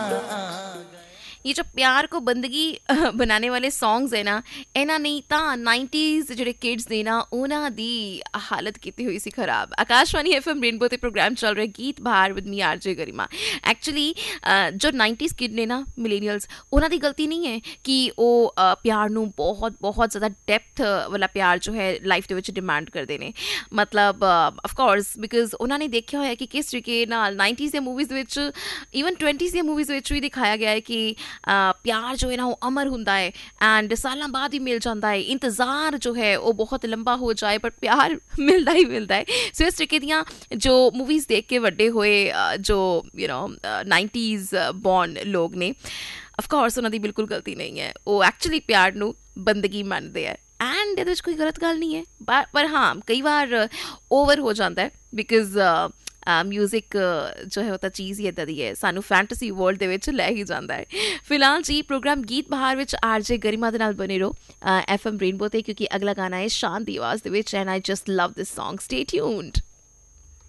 ये जो प्यार को बंदगी बनाने वाले सॉन्ग्स है ना, ਇਹਨਾਂ ਨੇ ਤਾਂ 90s ਜਿਹੜੇ ਕਿਡਸ ਨੇ ਨਾ ਉਹਨਾਂ ਦੀ ਹਾਲਤ ਕੀਤੀ ਹੋਈ ਸੀ ਖਰਾਬ। ਆਕਾਸ਼ਵਾਣੀ ਐਫਐਮ ਰੇਨਬੋ ਤੇ ਪ੍ਰੋਗਰਾਮ ਚੱਲ ਰਿਹਾ ਗੀਤ ਬਹਾਰ ਵਿਦ ਮੀ ਆਰਜੇ ਗਰਿਮਾ। ਐਕਚੁਅਲੀ ਜੋ 90s ਕਿਡ ਨੇ ਨਾ ਮਿਲੇਨੀਅਲਸ, ਉਹਨਾਂ ਦੀ ਗਲਤੀ ਨਹੀਂ ਹੈ ਕਿ ਉਹ ਪਿਆਰ ਨੂੰ ਬਹੁਤ ਬਹੁਤ ਜ਼ਿਆਦਾ ਡੈਪਥ ਵਾਲਾ ਪਿਆਰ ਜੋ ਹੈ ਲਾਈਫ ਦੇ ਵਿੱਚ ਡਿਮਾਂਡ ਕਰਦੇ ਨੇ। ਮਤਲਬ ਆਫ ਕੋਰਸ ਬਿਕਾਜ਼ ਉਹਨਾਂ ਨੇ ਦੇਖਿਆ ਹੋਇਆ ਕਿ ਕਿਸ ਤਰੀਕੇ ਨਾਲ 90s ਦੀਆਂ ਮੂਵੀਜ਼ ਵਿੱਚ, ਈਵਨ 20s ਦੀਆਂ ਮੂਵੀਜ਼ ਵਿੱਚ ਵੀ ਦਿਖਾਇਆ ਗਿਆ ਹੈ ਕਿ ਪਿਆਰ ਜੋ ਹੈ ਨਾ ਉਹ ਅਮਰ ਹੁੰਦਾ ਹੈ ਐਂਡ ਸਾਲਾਂ ਬਾਅਦ ਹੀ ਮਿਲ ਜਾਂਦਾ ਹੈ। ਇੰਤਜ਼ਾਰ ਜੋ ਹੈ ਉਹ ਬਹੁਤ ਲੰਬਾ ਹੋ ਜਾਏ ਪਰ ਪਿਆਰ ਮਿਲਦਾ ਹੀ ਮਿਲਦਾ ਹੈ। ਸੋ ਇਸ ਤਰੀਕੇ ਦੀਆਂ ਜੋ ਮੂਵੀਜ਼ ਦੇਖ ਕੇ ਵੱਡੇ ਹੋਏ ਜੋ 90s ਬੌਰਨ ਲੋਕ ਨੇ, ਅਫਕੋਰਸ ਉਹਨਾਂ ਦੀ ਬਿਲਕੁਲ ਗਲਤੀ ਨਹੀਂ ਹੈ। ਉਹ ਐਕਚੁਅਲੀ ਪਿਆਰ ਨੂੰ ਬੰਦਗੀ ਮੰਨਦੇ ਹੈ ਐਂਡ ਇਹਦੇ ਵਿੱਚ ਕੋਈ ਗਲਤ ਗੱਲ ਨਹੀਂ ਹੈ। ਪਰ ਹਾਂ ਕਈ ਵਾਰ ਓਵਰ ਹੋ ਜਾਂਦਾ ਹੈ ਬਿਕਾਜ਼ ਮਿਊਜ਼ਿਕ ਜੋ ਹੈ ਉਹ ਤਾਂ ਚੀਜ਼ ਹੀ ਇੱਦਾਂ ਦੀ ਹੈ, ਸਾਨੂੰ ਫੈਂਟਸੀ ਵਰਲਡ ਦੇ ਵਿੱਚ ਲੈ ਹੀ ਜਾਂਦਾ ਹੈ। ਫਿਲਹਾਲ ਜੀ ਪ੍ਰੋਗਰਾਮ ਗੀਤ ਬਹਾਰ ਵਿੱਚ ਆਰਜੇ ਗਰਿਮਾ ਦੇ ਨਾਲ ਬਣੇ ਰਹੋ ਐਫਐਮ ਰੇਨਬੋ ਤੇ, ਕਿਉਂਕਿ ਅਗਲਾ ਗਾਣਾ ਹੈ ਸ਼ਾਨ ਦੀ ਆਵਾਜ਼ ਦੇ ਵਿੱਚ and I just love this song. Stay tuned.